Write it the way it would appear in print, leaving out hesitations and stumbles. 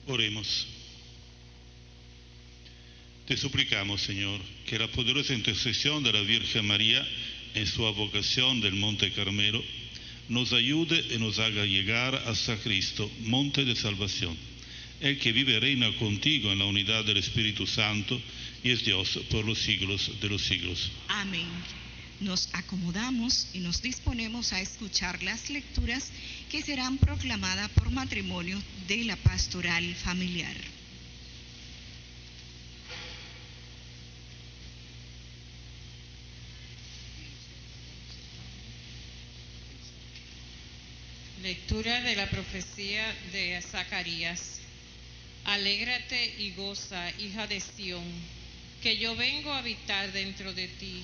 Oremos. Te suplicamos, Señor, que la poderosa intercesión de la Virgen María en su advocación del Monte Carmelo nos ayude y nos haga llegar hasta Cristo, monte de salvación, el que vive y reina contigo en la unidad del Espíritu Santo y es Dios por los siglos de los siglos. Amén. Nos acomodamos y nos disponemos a escuchar las lecturas que serán proclamadas por matrimonio de la pastoral familiar. Lectura de la profecía de Zacarías. Alégrate y goza, hija de Sión, que yo vengo a habitar dentro de ti.